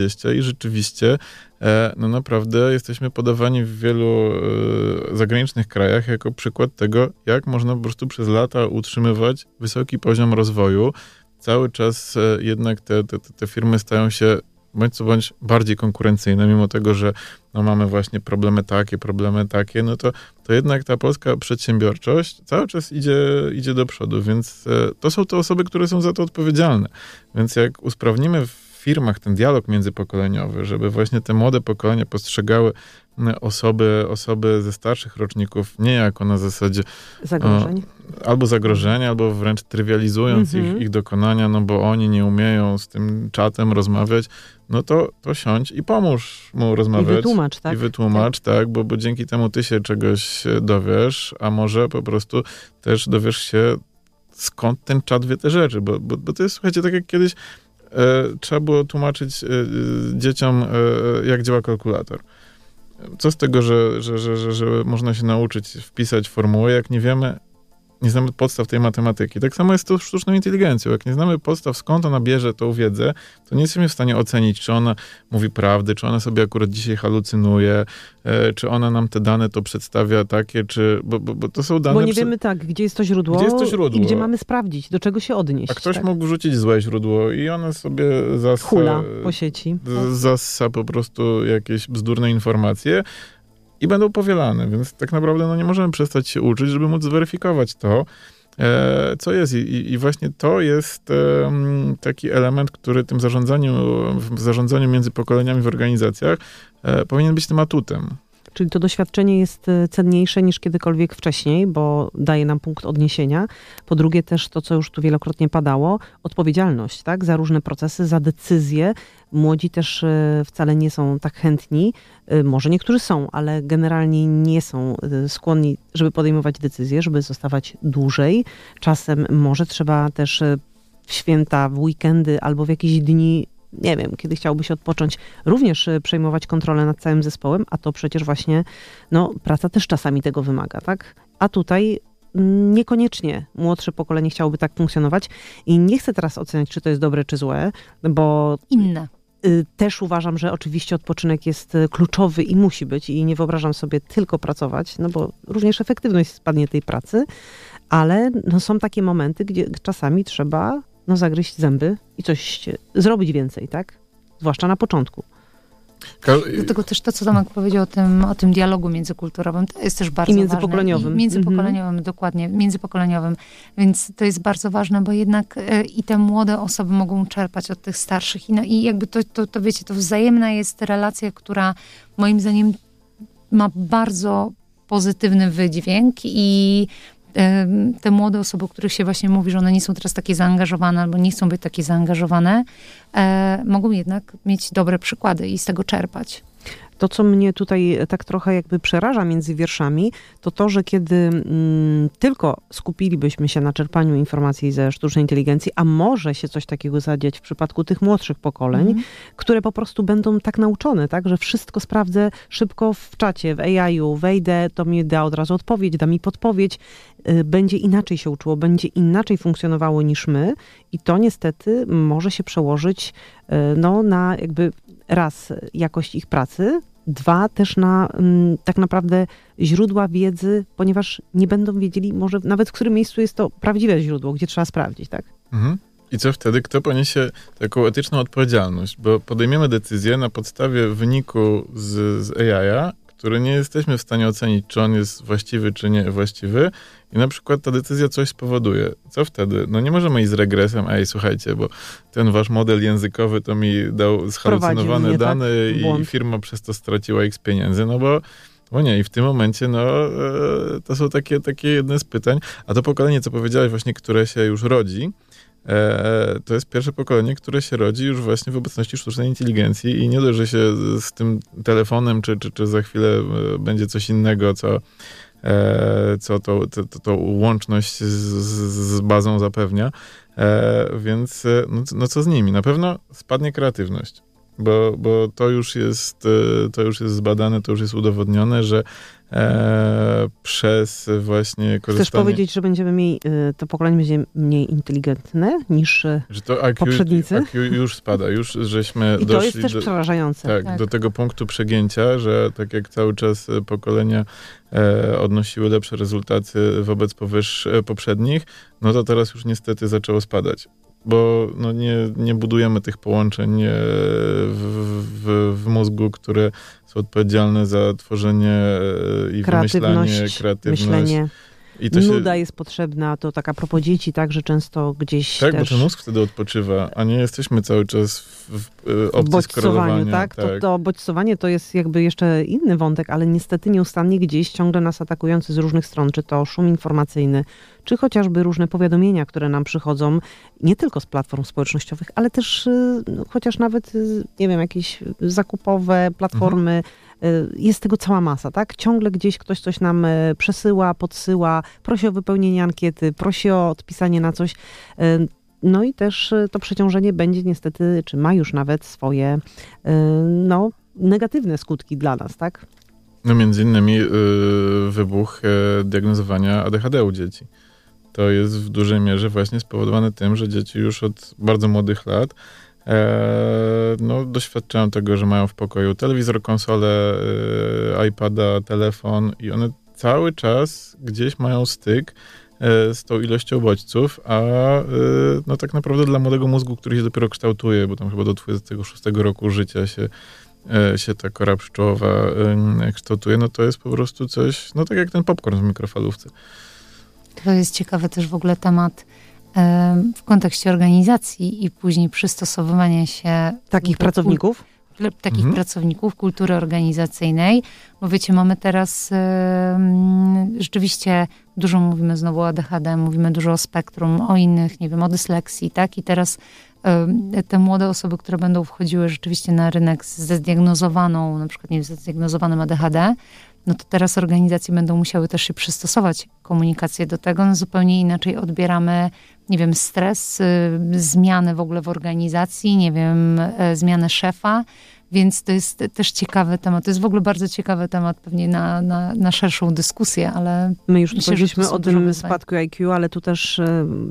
I rzeczywiście no naprawdę jesteśmy podawani w wielu zagranicznych krajach jako przykład tego, jak można po prostu przez lata utrzymywać wysoki poziom rozwoju. Cały czas jednak te firmy stają się bądź co bądź bardziej konkurencyjne, mimo tego, że no mamy właśnie problemy takie, no to jednak ta polska przedsiębiorczość cały czas idzie do przodu, więc to są te osoby, które są za to odpowiedzialne. Więc jak usprawnimy w firmach ten dialog międzypokoleniowy, żeby właśnie te młode pokolenia postrzegały osoby ze starszych roczników nie jako na zasadzie zagrożenia, albo wręcz trywializując ich dokonania, no bo oni nie umieją z tym czatem rozmawiać, no to siądź i pomóż mu rozmawiać. I wytłumacz, tak, bo dzięki temu ty się czegoś dowiesz, a może po prostu też dowiesz się, skąd ten czat wie te rzeczy, bo to jest, słuchajcie, tak jak kiedyś trzeba było tłumaczyć dzieciom, jak działa kalkulator. Co z tego, że można się nauczyć wpisać formułę, jak nie znamy podstaw tej matematyki. Tak samo jest to z sztuczną inteligencją. Jak nie znamy podstaw, skąd ona bierze tą wiedzę, to nie jesteśmy w stanie ocenić, czy ona mówi prawdę, czy ona sobie akurat dzisiaj halucynuje, czy ona nam te dane to przedstawia takie, bo to są dane... Bo nie wiemy gdzie jest to źródło i gdzie mamy sprawdzić, do czego się odnieść. A ktoś mógł wrzucić złe źródło i ona sobie hula po sieci. Zassa po prostu jakieś bzdurne informacje i będą powielane, więc tak naprawdę nie możemy przestać się uczyć, żeby móc zweryfikować to, co jest. I właśnie to jest taki element, który w zarządzaniu między pokoleniami w organizacjach powinien być tym atutem. Czyli to doświadczenie jest cenniejsze niż kiedykolwiek wcześniej, bo daje nam punkt odniesienia. Po drugie też to, co już tu wielokrotnie padało, odpowiedzialność, tak? Za różne procesy, za decyzje. Młodzi też wcale nie są tak chętni. Może niektórzy są, ale generalnie nie są skłonni, żeby podejmować decyzje, żeby zostawać dłużej. Czasem może trzeba też w święta, w weekendy albo w jakieś dni, nie wiem, kiedy chciałby się odpocząć, również przejmować kontrolę nad całym zespołem, a to przecież właśnie, praca też czasami tego wymaga, tak? A tutaj niekoniecznie młodsze pokolenie chciałoby tak funkcjonować i nie chcę teraz oceniać, czy to jest dobre, czy złe, bo... Inne. Też uważam, że oczywiście odpoczynek jest kluczowy i musi być i nie wyobrażam sobie tylko pracować, bo również efektywność spadnie tej pracy, ale są takie momenty, gdzie czasami trzeba zagryźć zęby i coś zrobić więcej, tak? Zwłaszcza na początku. Dlatego też to, co Tomek powiedział o tym dialogu międzykulturowym, to jest też bardzo międzypokoleniowym. ważne. Międzypokoleniowym, dokładnie, międzypokoleniowym. Więc to jest bardzo ważne, bo jednak i te młode osoby mogą czerpać od tych starszych. I jakby to wiecie, to wzajemna jest relacja, która moim zdaniem ma bardzo pozytywny wydźwięk i te młode osoby, o których się właśnie mówi, że one nie są teraz takie zaangażowane albo nie chcą być takie zaangażowane, mogą jednak mieć dobre przykłady i z tego czerpać. To, co mnie tutaj tak trochę jakby przeraża między wierszami, to, że kiedy tylko skupilibyśmy się na czerpaniu informacji ze sztucznej inteligencji, a może się coś takiego zadziać w przypadku tych młodszych pokoleń, które po prostu będą tak nauczone, tak, że wszystko sprawdzę szybko w czacie, w AI-u, wejdę, to mi da od razu odpowiedź, da mi podpowiedź, będzie inaczej się uczyło, będzie inaczej funkcjonowało niż my i to niestety może się przełożyć na jakby raz jakość ich pracy, dwa też na tak naprawdę źródła wiedzy, ponieważ nie będą wiedzieli może nawet w którym miejscu jest to prawdziwe źródło, gdzie trzeba sprawdzić, tak? Mhm. I co wtedy? Kto poniesie taką etyczną odpowiedzialność? Bo podejmiemy decyzję na podstawie wyniku z AI-a, który nie jesteśmy w stanie ocenić, czy on jest właściwy, czy niewłaściwy i na przykład ta decyzja coś spowoduje. Co wtedy? Nie możemy iść z regresem, słuchajcie, bo ten wasz model językowy to mi dał zhalucynowane dane i firma przez to straciła X pieniędzy, bo nie. I w tym momencie, to są takie jedne z pytań. A to pokolenie, co powiedziałeś właśnie, które się już rodzi, to jest pierwsze pokolenie, które się rodzi już właśnie w obecności sztucznej inteligencji i nie dość, że się z tym telefonem, czy za chwilę będzie coś innego, co tą łączność z bazą zapewnia. Więc co z nimi? Na pewno spadnie kreatywność. Bo to już jest zbadane, to już jest udowodnione, że przez właśnie korzystanie... Chcesz powiedzieć, że to pokolenie będzie mniej inteligentne niż że to IQ, poprzednicy? IQ już spada, już żeśmy I doszli... to jest też przerażające. Tak, do tego punktu przegięcia, że tak jak cały czas pokolenia odnosiły lepsze rezultaty wobec poprzednich, no to teraz już niestety zaczęło spadać. Bo no nie budujemy tych połączeń w mózgu, które są odpowiedzialne za tworzenie i wymyślanie, kreatywność. Myślenie. I to Nuda jest potrzebna, to tak a propos dzieci, tak, że często gdzieś tak, też... bo ten mózg wtedy odpoczywa, a nie jesteśmy cały czas w opcji skrolowania. Tak? To bodźcowanie to jest jakby jeszcze inny wątek, ale niestety nieustannie gdzieś ciągle nas atakujący z różnych stron, czy to szum informacyjny, czy chociażby różne powiadomienia, które nam przychodzą, nie tylko z platform społecznościowych, ale też chociaż nawet, nie wiem, jakieś zakupowe platformy, jest tego cała masa, tak? Ciągle gdzieś ktoś coś nam przesyła, podsyła, prosi o wypełnienie ankiety, prosi o odpisanie na coś. No i też to przeciążenie będzie niestety, czy ma już nawet swoje, negatywne skutki dla nas, tak? No między innymi wybuch diagnozowania ADHD u dzieci. To jest w dużej mierze właśnie spowodowane tym, że dzieci już od bardzo młodych lat doświadczają tego, że mają w pokoju telewizor, konsolę, iPada, telefon i one cały czas gdzieś mają styk z tą ilością bodźców, a tak naprawdę dla młodego mózgu, który się dopiero kształtuje, bo tam chyba do 26 roku życia się ta kora pszczołowa kształtuje, no to jest po prostu coś, no tak jak ten popcorn w mikrofalówce. To jest ciekawy też w ogóle temat w kontekście organizacji i później przystosowywania się... Takich pracowników? Pracowników kultury organizacyjnej, bo wiecie, mamy teraz rzeczywiście dużo mówimy znowu o ADHD, mówimy dużo o spektrum, o innych, nie wiem, o dysleksji, tak? I teraz te młode osoby, które będą wchodziły rzeczywiście na rynek ze zdiagnozowaną, na przykład nie ze zdiagnozowanym ADHD, no to teraz organizacje będą musiały też się przystosować komunikację do tego. No zupełnie inaczej odbieramy, nie wiem, stres, zmiany w ogóle w organizacji, nie wiem, zmianę szefa, więc to jest też ciekawy temat. To jest w ogóle bardzo ciekawy temat pewnie na szerszą dyskusję, ale... My już powiedzieliśmy o tym spadku IQ, ale tu też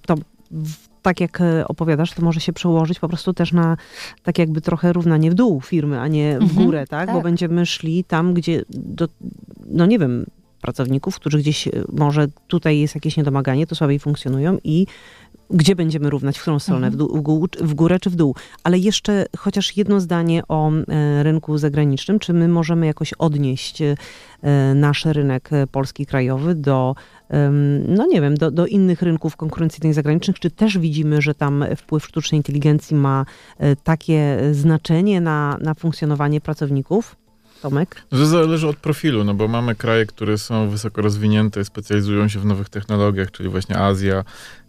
tak jak opowiadasz, to może się przełożyć po prostu też na tak jakby trochę równanie w dół firmy, a nie w górę, tak? Bo będziemy szli tam, gdzie nie wiem, pracowników, którzy gdzieś może tutaj jest jakieś niedomaganie, to słabiej funkcjonują i gdzie będziemy równać, w którą stronę, w górę czy w dół. Ale jeszcze chociaż jedno zdanie o rynku zagranicznym. Czy my możemy jakoś odnieść nasz rynek polski krajowy do, do innych rynków konkurencyjnych zagranicznych? Czy też widzimy, że tam wpływ sztucznej inteligencji ma takie znaczenie na funkcjonowanie pracowników? Tomek? To zależy od profilu, no bo mamy kraje, które są wysoko rozwinięte, specjalizują się w nowych technologiach, czyli właśnie Azja,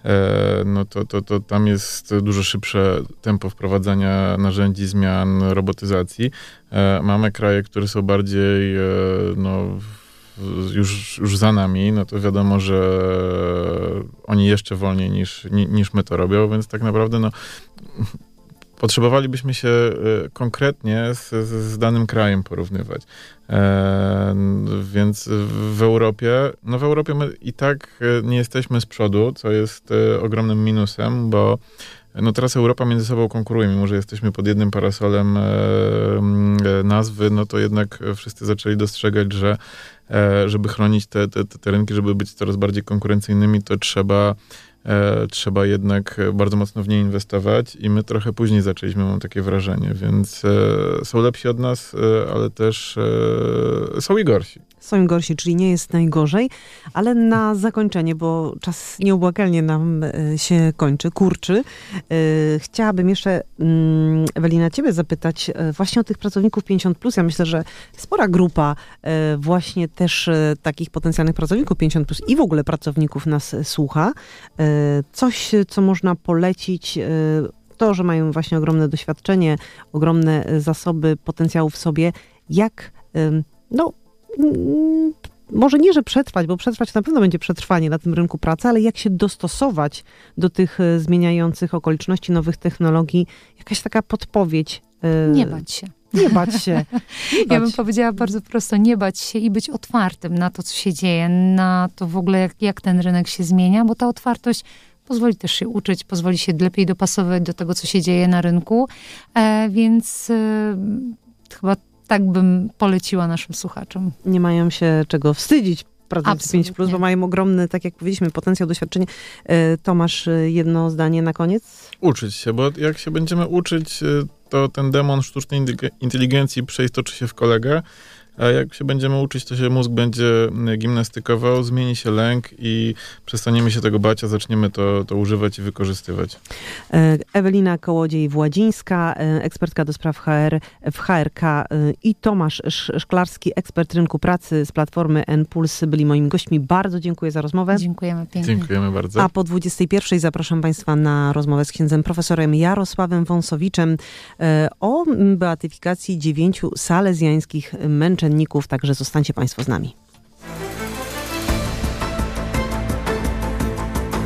to tam jest dużo szybsze tempo wprowadzania narzędzi, zmian, robotyzacji. Mamy kraje, które są bardziej już za nami, no to wiadomo, że oni jeszcze wolniej niż my to robią, więc tak naprawdę potrzebowalibyśmy się konkretnie z danym krajem porównywać. Więc w Europie my i tak nie jesteśmy z przodu, co jest ogromnym minusem, bo teraz Europa między sobą konkuruje, mimo że jesteśmy pod jednym parasolem nazwy, no to jednak wszyscy zaczęli dostrzegać, że żeby chronić te rynki, żeby być coraz bardziej konkurencyjnymi, to trzeba jednak bardzo mocno w nie inwestować i my trochę później zaczęliśmy, mam takie wrażenie, więc są lepsi od nas, ale też są i gorsi. Są gorsi, czyli nie jest najgorzej, ale na zakończenie, bo czas nieubłagalnie nam się kurczy. Chciałabym jeszcze, Ewelina, ciebie zapytać właśnie o tych pracowników 50+. Ja myślę, że spora grupa właśnie też takich potencjalnych pracowników 50+ i w ogóle pracowników nas słucha. Coś, co można polecić, to, że mają właśnie ogromne doświadczenie, ogromne zasoby potencjału w sobie, jak może nie, że przetrwać, bo przetrwać na pewno będzie przetrwanie na tym rynku pracy, ale jak się dostosować do tych zmieniających okoliczności, nowych technologii, jakaś taka podpowiedź. Nie bać się. Nie bać się. Ja bym powiedziała bardzo prosto, nie bać się i być otwartym na to, co się dzieje, na to w ogóle, jak ten rynek się zmienia, bo ta otwartość pozwoli też się uczyć, pozwoli się lepiej dopasowywać do tego, co się dzieje na rynku, więc chyba tak bym poleciła naszym słuchaczom. Nie mają się czego wstydzić. Pracujący 5+, bo mają ogromny, tak jak powiedzieliśmy, potencjał, doświadczenie. Tomasz, jedno zdanie na koniec? Uczyć się, bo jak się będziemy uczyć, to ten demon sztucznej inteligencji przeistoczy się w kolegę, a jak się będziemy uczyć, to się mózg będzie gimnastykował, zmieni się lęk i przestaniemy się tego bać, a zaczniemy to używać i wykorzystywać. Ewelina Kołodziej-Władzińska, ekspertka do spraw HR w HRK i Tomasz Szklarski, ekspert rynku pracy z platformy N-Puls byli moimi gośćmi. Bardzo dziękuję za rozmowę. Dziękujemy pięknie. Dziękujemy bardzo. A po 21:00 zapraszam Państwa na rozmowę z księdzem profesorem Jarosławem Wąsowiczem o beatyfikacji 9 salezjańskich męczenników. Także zostańcie Państwo z nami.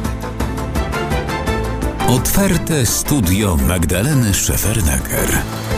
Otwarte studio Magdaleny Szefernaker.